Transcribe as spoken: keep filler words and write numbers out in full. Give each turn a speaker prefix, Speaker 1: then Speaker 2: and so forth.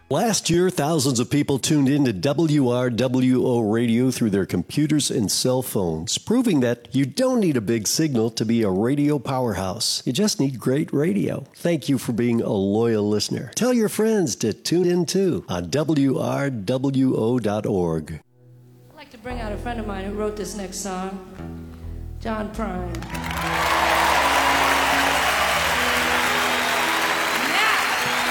Speaker 1: Last year, thousands of people tuned in to W R W O radio through their computers and cell phones, proving that you don't need a big signal to be a radio powerhouse. You just need great radio. Thank you for being a loyal listener. Tell your friends to tune in too on W R W O dot org.
Speaker 2: I'd like to bring out a friend of mine who wrote this next song, John Prine.